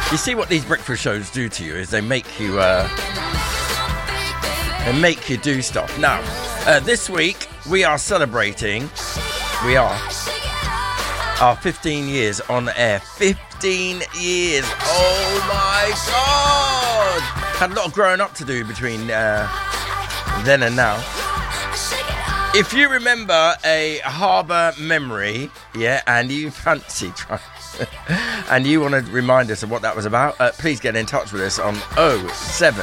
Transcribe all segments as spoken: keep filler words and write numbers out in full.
You see what these breakfast shows do to you is they make you, uh, they make you do stuff. Now, uh, this week we are celebrating, we are, our fifteen years on air. fifteen years. Oh my God. Had a lot of growing up to do between uh, then and now. If you remember a harbour memory, yeah, and you fancy trying, and you want to remind us of what that was about, uh, please get in touch with us on oh seven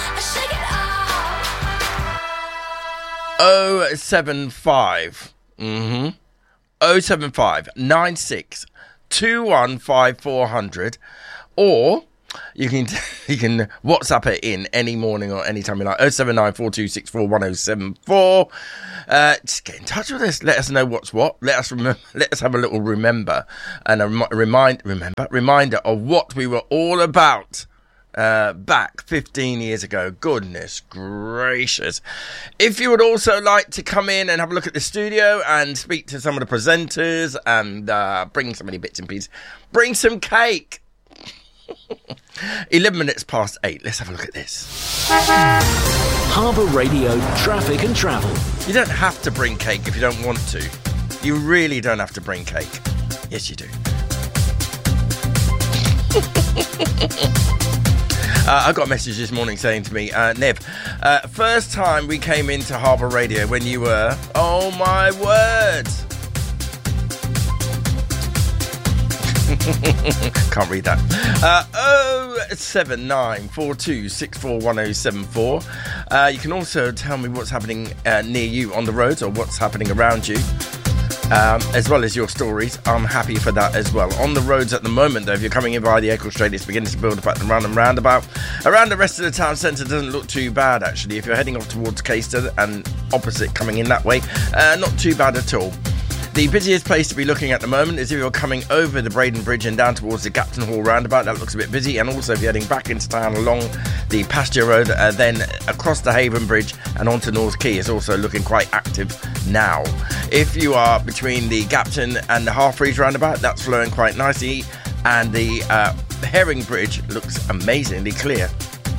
oh seven five mm-hmm oh seven five nine six two one five four hundred, or you can you can WhatsApp it in any morning or any time you like. oh seven nine four two six four one oh seven four. Uh, just get in touch with us. Let us know what's what. Let us remember. Let us have a little remember and a rem- remind remember reminder of what we were all about uh, back fifteen years ago. Goodness gracious! If you would also like to come in and have a look at the studio and speak to some of the presenters and uh, bring so many bits and pieces, bring some cake. eleven minutes past eight. Let's have a look at this. Harbour Radio traffic and travel. You don't have to bring cake if you don't want to. You really don't have to bring cake. Yes, you do. uh, I got a message this morning saying to me, uh, Nev, uh, first time we came into Harbour Radio when you were, oh my word. Can't read that. Uh, oh seven nine four two six four one oh seven four. Uh, you can also tell me what's happening uh, near you on the roads or what's happening around you, um, as well as your stories. I'm happy for that as well. On the roads at the moment, though, if you're coming in via the Eccles Strait, it's beginning to build up at the round and roundabout. Around the rest of the town centre doesn't look too bad, actually. If you're heading off towards Caister and opposite coming in that way, uh, not too bad at all. The busiest place to be looking at the moment is if you're coming over the Braden Bridge and down towards the Gapton Hall roundabout. That looks a bit busy. And also if you're heading back into town along the Pasture Road, uh, then across the Haven Bridge and onto North Quay is also looking quite active now. If you are between the Gapton and the Halfbridge roundabout, that's flowing quite nicely. And the uh, Herring Bridge looks amazingly clear.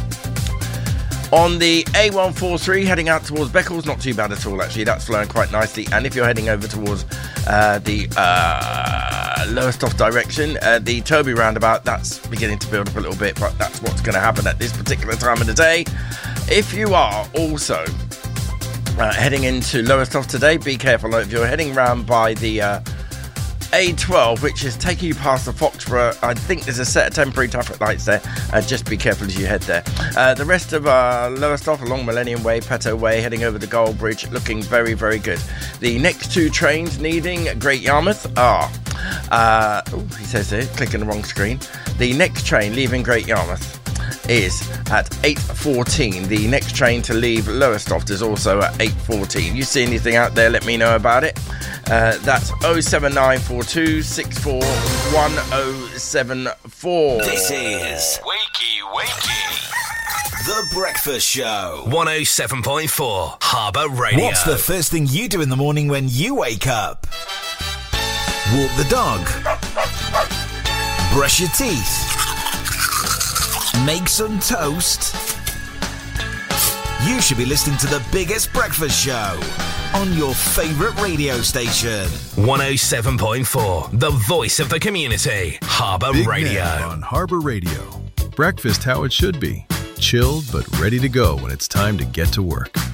On the A one forty-three, heading out towards Beccles, not too bad at all, actually. That's flowing quite nicely. And if you're heading over towards uh, the uh, Lowestoft direction, uh, the Toby roundabout, that's beginning to build up a little bit, but that's what's going to happen at this particular time of the day. If you are also uh, heading into Lowestoft today, be careful. If you're heading round by the Uh, A twelve, which is taking you past the Foxborough, I think there's a set of temporary traffic lights there. Uh, just be careful as you head there. Uh, the rest of uh, Lowestoft along Millennium Way, Petto Way, heading over the Gold Bridge, looking very, very good. The next two trains needing Great Yarmouth are, uh, oh, he says here, clicking the wrong screen. The next train leaving Great Yarmouth is at eight fourteen. The next train to leave Lowestoft is also at eight fourteen. You see anything out there, let me know about it. Uh, that's oh seven nine four two six four one oh seven four. This is Wakey Wakey, The Breakfast Show. one oh seven point four Harbour Radio. What's the first thing you do in the morning when you wake up? Walk the dog. Brush your teeth. Make some toast. You should be listening to the biggest breakfast show on your favourite radio station. one oh seven point four, the voice of the community. Harbour Big Radio. Nav on Harbour Radio. Breakfast how it should be. Chilled but ready to go when it's time to get to work.